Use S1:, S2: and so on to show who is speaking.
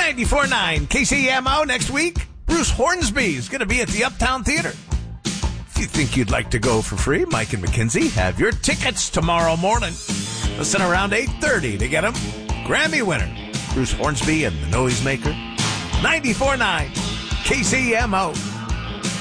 S1: 94.9 KCMO next week. Bruce Hornsby is going to be at the Uptown Theater. If you think you'd like to go for free, Mike and McKenzie have your tickets tomorrow morning. Listen around 8:30 to get them. Grammy winner, Bruce Hornsby and the Noisemaker. 94.9 KCMO.